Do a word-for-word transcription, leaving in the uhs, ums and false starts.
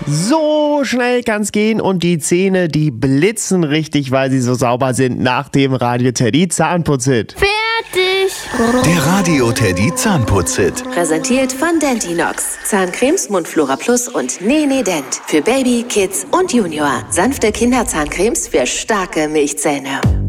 So schnell kann's gehen und die Zähne, die blitzen richtig, weil sie so sauber sind nach dem Radio Teddy Zahnputzhit. Fertig! Der Radio Teddy Zahnputzhit. Präsentiert von Dentinox. Zahncremes, Mundflora Plus und Nene Dent. Für Baby, Kids und Junior. Sanfte Kinderzahncremes für starke Milchzähne.